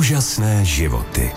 Úžasné životy.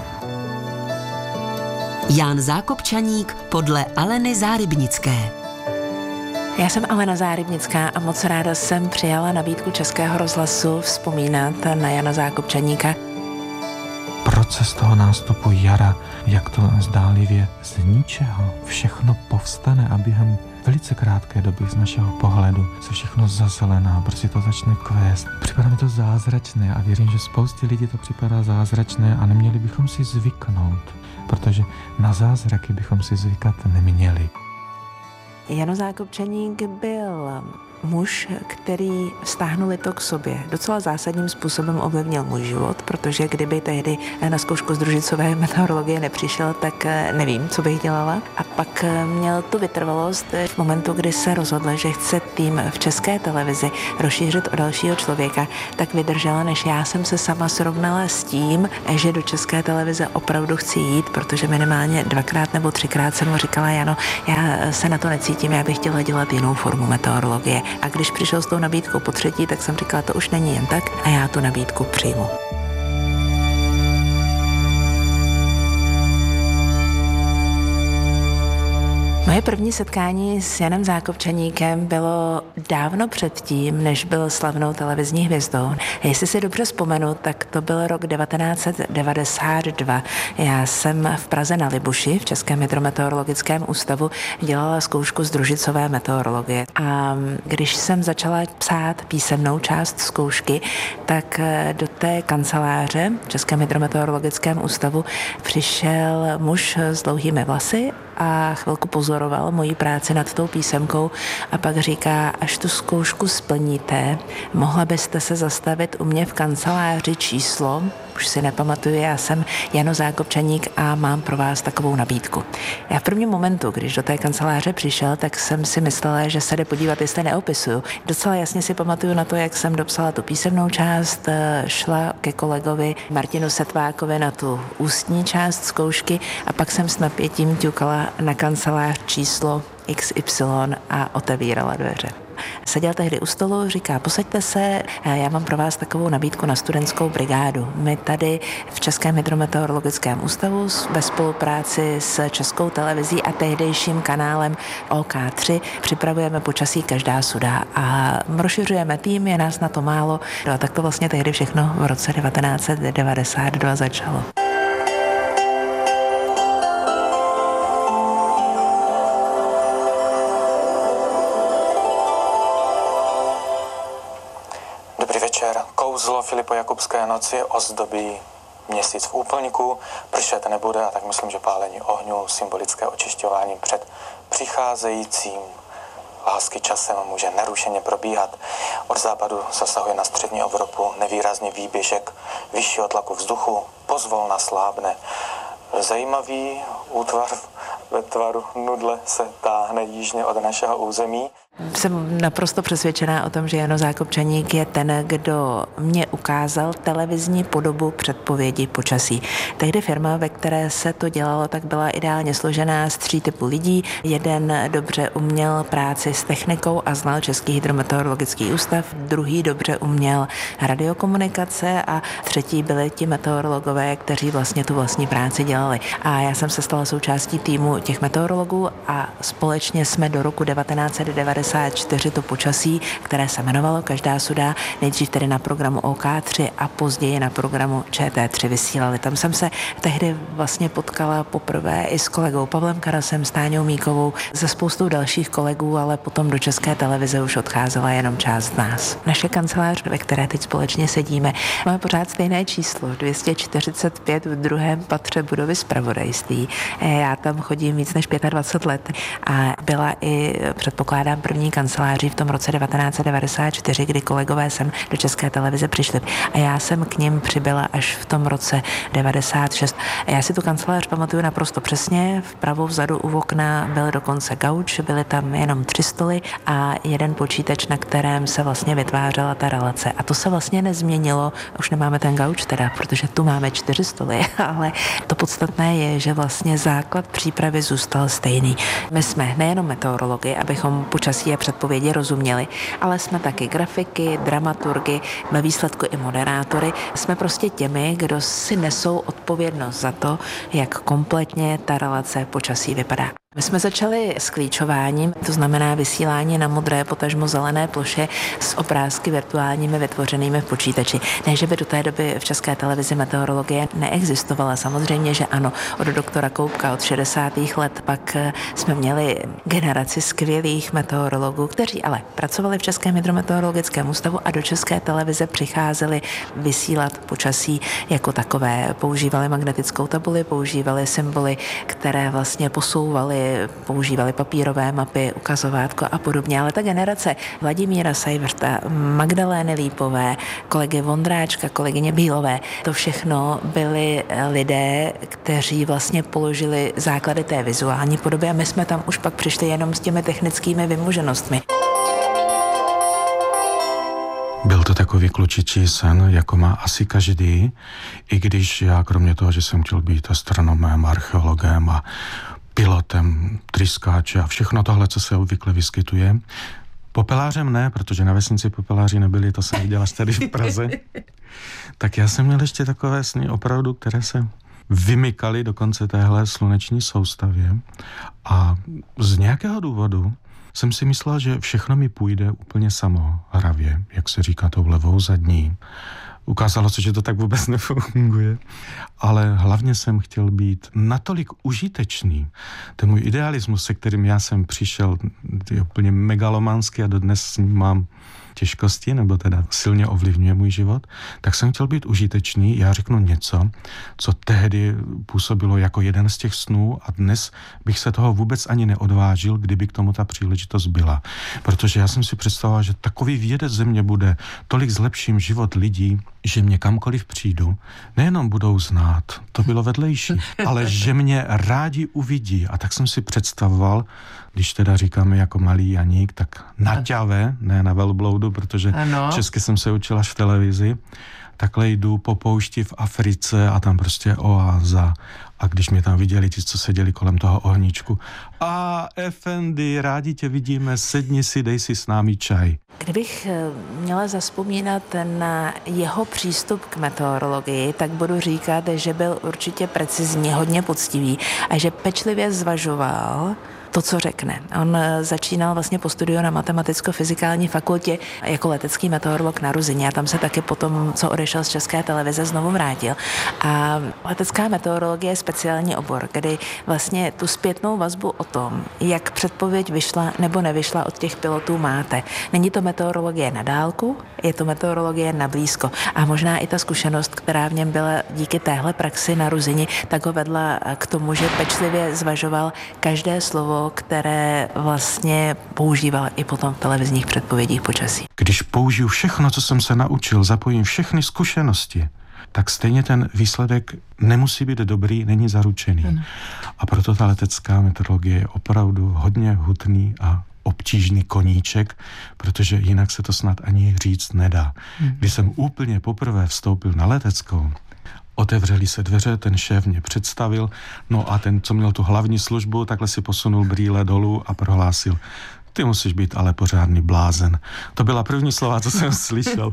Jan Zákopčaník podle Aleny Zárybnické. Já jsem Alena Zárybnická a moc ráda jsem přijala nabídku Českého rozhlasu vzpomínat na Jana Zákopčaníka. Proces toho nástupu jara, jak to zdálivě z ničeho všechno povstane a během velice krátké doby z našeho pohledu se všechno zazelená, brzy to začne kvést. Připadá mi to zázračné a věřím, že spoustě lidí to připadá zázračné a neměli bychom si zvyknout, protože na zázraky bychom si zvykat neměli. Jan Zákopčaník byl muž, který stáhnul to k sobě. Docela zásadním způsobem ovlivnil můj život, protože kdyby tehdy na zkoušku z družicové meteorologie nepřišel, tak nevím, co bych dělala. A pak měl tu vytrvalost v momentu, kdy se rozhodl, že chce tým v České televizi rozšířit o dalšího člověka, tak vydržela, než já jsem se sama srovnala s tím, že do České televize opravdu chci jít, protože minimálně 2x nebo 3x jsem mu říkala, Jano, já se na to necítím, já bych chtěla dělat jinou formu meteorologie. A když přišel s tou nabídkou po třetí, tak jsem říkala, to už není jen tak a já tu nabídku přijmu. Moje první setkání s Janem Zákopčaníkem bylo dávno předtím, než byl slavnou televizní hvězdou. Jestli si dobře vzpomenu, tak to byl rok 1992. Já jsem v Praze na Libuši, v Českém hydrometeorologickém ústavu, dělala zkoušku z družicové meteorologie. A když jsem začala psát písemnou část zkoušky, tak do té kanceláře v Českém hydrometeorologickém ústavu přišel muž s dlouhými vlasy a chvilku pozoroval moji práci nad tou písemkou a pak říká, až tu zkoušku splníte, mohla byste se zastavit u mě v kanceláři číslo, už si nepamatuju, já jsem Jano Zákopčaník a mám pro vás takovou nabídku. Já v prvním momentu, když do té kanceláře přišel, tak jsem si myslela, že se jde podívat, jestli neopisuju. Docela jasně si pamatuju na to, jak jsem dopsala tu písemnou část, šla ke kolegovi Martinu Setvákovi na tu ústní část zkoušky a pak jsem s napětím ťukala na kancelář číslo XY a otevírala dveře. Seděl tehdy u stolu, říká, posaďte se, já mám pro vás takovou nabídku na studentskou brigádu. My tady v Českém hydrometeorologickém ústavu ve spolupráci s Českou televizí a tehdejším kanálem OK3 připravujeme počasí každá suda a rozšiřujeme tým, je nás na to málo. No a tak to vlastně tehdy všechno v roce 1992 začalo. Kouzlo Filipojakubské noci ozdobí měsíc v úplňku, pršet nebude a tak myslím, že pálení ohňů, symbolické očišťování před přicházejícím lásky časem může nerušeně probíhat. Od západu zasahuje na střední Evropu nevýrazný výběžek vyššího tlaku vzduchu, pozvolna slábne. Zajímavý útvar ve tvaru nudle se táhne jižně od našeho území. Jsem naprosto přesvědčená o tom, že Jano Zákopčaník je ten, kdo mě ukázal televizní podobu předpovědi počasí. Tehdy firma, ve které se to dělalo, tak byla ideálně složená z 3 typů lidí. Jeden dobře uměl práci s technikou a znal Český hydrometeorologický ústav, druhý dobře uměl radiokomunikace a třetí byli ti meteorologové, kteří vlastně tu vlastní práci dělali. A já jsem se stala součástí týmu těch meteorologů a společně jsme do roku 1994 to počasí, které se jmenovalo Každá suda, nejdřív tedy na programu OK3 a později na programu ČT3 vysílali. Tam jsem se tehdy vlastně potkala poprvé i s kolegou Pavlem Karasem, s Táňou Míkovou, se spoustou dalších kolegů, ale potom do České televize už odcházela jenom část z nás. Naše kancelář, ve které teď společně sedíme, má pořád stejné číslo, 245 v 2. patře budovy zpravodajství. Já tam chodím víc než 25 let a byla i, předpokládám, první kanceláří v tom roce 1994, kdy kolegové sem do České televize přišli. A já jsem k nim přibyla až v tom roce 96. A já si tu kancelář pamatuju naprosto přesně. Vpravo vzadu u okna byl dokonce gauč, byly tam jenom 3 stoly a jeden počítač, na kterém se vlastně vytvářela ta relace. A to se vlastně nezměnilo. Už nemáme ten gauč teda, protože tu máme 4 stoly, ale to podstatné je, že vlastně základ přípravy zůstal stejný. My jsme nejenom meteorologi, abychom počasí počasí a předpovědi rozuměli, ale jsme taky grafiky, dramaturgy, ve výsledku i moderátory. Jsme prostě těmi, kdo si nesou odpovědnost za to, jak kompletně ta relace počasí vypadá. My jsme začali s klíčováním, to znamená vysílání na modré, potažmo zelené ploše s obrázky virtuálními vytvořenými v počítači. Ne, že by do té doby v České televizi meteorologie neexistovala. Samozřejmě, že ano, od doktora Koubka od 60. let pak jsme měli generaci skvělých meteorologů, kteří ale pracovali v Českém hydrometeorologickém ústavu a do České televize přicházeli vysílat počasí jako takové. Používali magnetickou tabuli, používali symboly, které vlastně posouvaly, používali papírové mapy, ukazovátko a podobně, ale ta generace Vladimíra Sajvrta, Magdalény Lípové, kolegy Vondráčka, kolegyně Bílové, to všechno byli lidé, kteří vlastně položili základy té vizuální podoby a my jsme tam už pak přišli jenom s těmi technickými vymoženostmi. Byl to takový klučičí sen, jako má asi každý, i když já kromě toho, že jsem chtěl být astronomem, archeologem a pilotem, tryskáče a všechno tohle, co se obvykle vyskytuje. Popelářem ne, protože na vesnici popeláři nebyli, to jsem viděl až tady v Praze. Tak já jsem měl ještě takové sny opravdu, které se vymykaly dokonce téhle sluneční soustavě a z nějakého důvodu jsem si myslel, že všechno mi půjde úplně samo, hravě, jak se říká tou levou zadní. Ukázalo se, že to tak vůbec nefunguje, ale hlavně jsem chtěl být natolik užitečný. Ten můj idealismus, se kterým já jsem přišel, je úplně megalomanský a dodnes s ním mám těžkosti, nebo teda silně ovlivňuje můj život, tak jsem chtěl být užitečný. Já řeknu něco, co tehdy působilo jako jeden z těch snů a dnes bych se toho vůbec ani neodvážil, kdyby k tomu ta příležitost byla. Protože já jsem si představoval, že takový vědec ze mě bude, tolik zlepším život lidí, že mě kamkoliv přijdu, nejenom budou znát, to bylo vedlejší, ale že mě rádi uvidí. A tak jsem si představoval, když teda říkáme jako malý Janík, tak na ťave, ne na velbloudu, protože česky jsem se učil až v televizi, takhle jdu po poušti v Africe a tam prostě oáza. A když mě tam viděli ti, co seděli kolem toho ohníčku, a Efendi, rádi tě vidíme, sedni si, dej si s námi čaj. Kdybych měla zazpomínat na jeho přístup k meteorologii, tak budu říkat, že byl určitě precizní, hodně poctivý a že pečlivě zvažoval to, co řekne. On začínal vlastně po studiu na matematicko-fyzikální fakultě jako letecký meteorolog na Ruzyni a tam se taky potom, co odešel z České televize, znovu vrátil. A letecká meteorologie je speciální obor, kdy vlastně tu zpětnou vazbu o tom, jak předpověď vyšla nebo nevyšla od těch pilotů máte. Není to meteorologie na dálku, je to meteorologie na blízko. A možná i ta zkušenost, která v něm byla díky téhle praxi na Ruzyni, tak ho vedla k tomu, že pečlivě zvažoval každé slovo, které vlastně používal i potom v televizních předpovědích počasí. Když použiju všechno, co jsem se naučil, zapojím všechny zkušenosti, tak stejně ten výsledek nemusí být dobrý, není zaručený. Ano. A proto ta letecká meteorologie je opravdu hodně hutný a obtížný koníček, protože jinak se to snad ani říct nedá. Když jsem úplně poprvé vstoupil na leteckou, otevřeli se dveře, ten šéf mě představil, no a ten, co měl tu hlavní službu, takhle si posunul brýle dolů a prohlásil: ty musíš být ale pořádný blázen. To byla první slova, co jsem slyšel.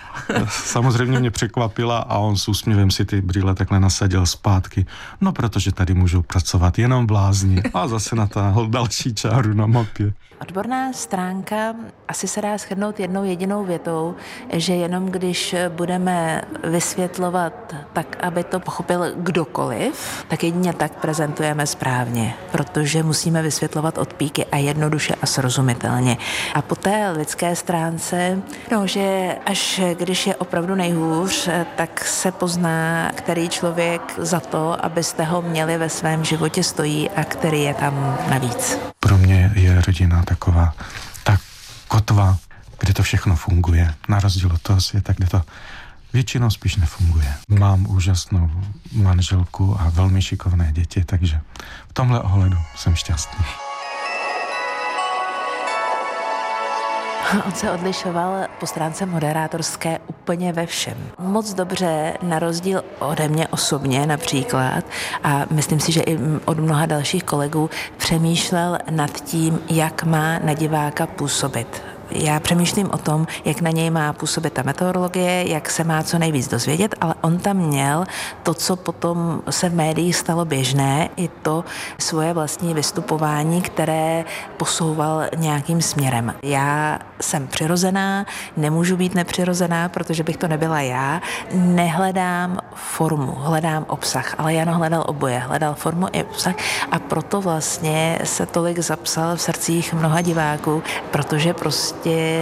Samozřejmě mě překvapila a on s úsměvem si ty brýle takhle nasadil zpátky. No, protože tady můžou pracovat jenom blázni. A zase natáhl další čáru na mapě. Odborná stránka asi se dá shrnout jednou jedinou větou, že jenom když budeme vysvětlovat tak, aby to pochopil kdokoliv, tak jedině tak prezentujeme správně, protože musíme vysvětlovat od píky a jednoduše a srozumitelně. A po té lidské stránce, no, že až když je opravdu nejhůř, tak se pozná, který člověk za to, abyste ho měli ve svém životě stojí a který je tam navíc. Pro mě je rodina taková ta kotva, kde to všechno funguje. Na rozdíl od toho světa, kde to většinou spíš nefunguje. Mám úžasnou manželku a velmi šikovné děti, takže v tomhle ohledu jsem šťastný. On se odlišoval po stránce moderátorské úplně ve všem. Moc dobře, na rozdíl ode mě osobně například, a myslím si, že i od mnoha dalších kolegů, přemýšlel nad tím, jak má na diváka působit. Já přemýšlím o tom, jak na něj má působit ta meteorologie, jak se má co nejvíc dozvědět, ale on tam měl to, co potom se v médiích stalo běžné, i to svoje vlastní vystupování, které posouval nějakým směrem. Já jsem přirozená, nemůžu být nepřirozená, protože bych to nebyla já. Nehledám formu, hledám obsah, ale Jan hledal oboje, hledal formu i obsah a proto vlastně se tolik zapsal v srdcích mnoha diváků, protože prostě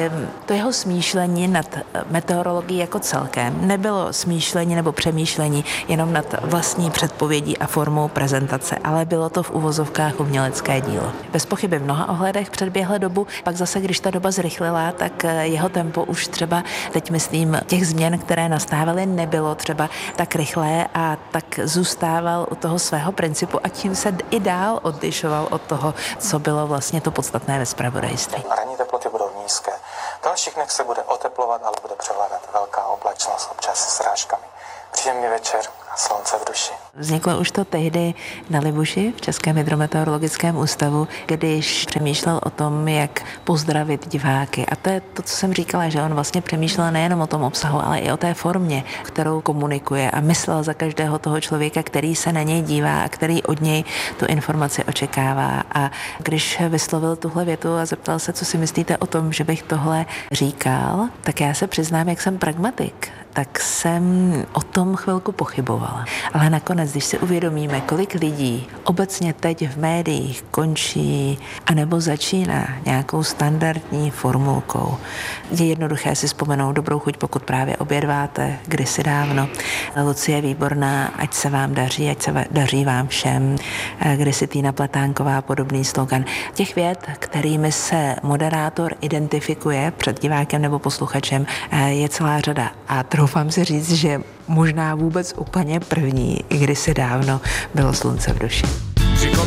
to jeho smýšlení nad meteorologií jako celkem nebylo smýšlení nebo přemýšlení jenom nad vlastní předpovědí a formou prezentace, ale bylo to v uvozovkách umělecké dílo. Bez pochyby v mnoha ohledech předběhl dobu, pak zase, když ta doba zrychlila, tak jeho tempo už třeba, teď myslím, těch změn, které nastávaly, nebylo třeba tak rychlé a tak zůstával u toho svého principu a tím se i dál odlišoval od toho, co bylo vlastně to podstatné ve zpravodajství. Ranní teploty budou nízké. V dalších dnech se bude oteplovat, ale bude převládat velká oblačnost, občas s srážkami. Příjemný večer a slunce v duši. Vzniklo už to tehdy na Libuši v Českém hydrometeorologickém ústavu, když přemýšlel o tom, jak pozdravit diváky. A to je to, co jsem říkala, že on vlastně přemýšlel nejenom o tom obsahu, ale i o té formě, kterou komunikuje a myslel za každého toho člověka, který se na něj dívá a který od něj tu informaci očekává. A když vyslovil tuhle větu a zeptal se, co si myslíte o tom, že bych tohle říkal, tak já se přiznám, jak jsem pragmatik, tak jsem o tom chvilku pochybovala. Ale nakonec, když si uvědomíme, kolik lidí obecně teď v médiích končí anebo začíná nějakou standardní formulkou, je jednoduché si vzpomenout Dobrou chuť, pokud právě obědváte, kdysi dávno. Lucie Výborná, ať se vám daří, ať se daří vám všem, kdysi Týna Pletánková, podobný slogan. Těch vět, kterými se moderátor identifikuje před divákem nebo posluchačem, je celá řada. A troufám si říct, že možná vůbec úplně první, i kdysi dávno, bylo Slunce v duši.